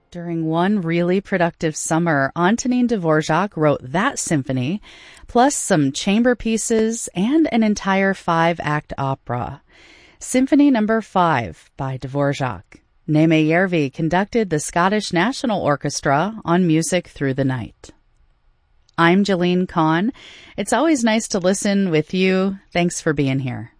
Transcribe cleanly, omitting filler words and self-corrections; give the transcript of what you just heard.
During one really productive summer, Antonin Dvorak wrote that symphony, plus some chamber pieces and an entire 5-act opera. Symphony No. 5 by Dvorak. Neeme Järvi conducted the Scottish National Orchestra on Music Through the Night. I'm Jalene Kahn. It's always nice to listen with you. Thanks for being here.